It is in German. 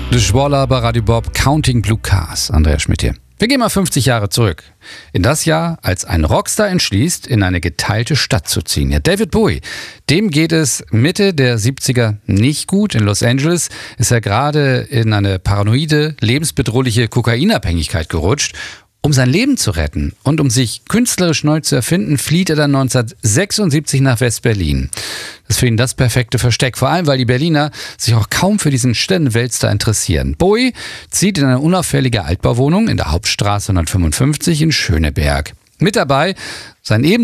The Schwaller bei Radio Bob, Counting Blue Cars. Andreas Schmidt hier. Wir gehen mal 50 Jahre zurück. In das Jahr, als ein Rockstar entschließt, in eine geteilte Stadt zu ziehen. Ja, David Bowie, dem geht es Mitte der 70er nicht gut. In Los Angeles ist er gerade in eine paranoide, lebensbedrohliche Kokainabhängigkeit gerutscht. Um sein Leben zu retten und um sich künstlerisch neu zu erfinden, flieht er dann 1976 nach West-Berlin. Das ist für ihn das perfekte Versteck, vor allem weil die Berliner sich auch kaum für diesen Stellenwälzer interessieren. Bowie zieht in eine unauffällige Altbauwohnung in der Hauptstraße 155 in Schöneberg. Mit dabei sein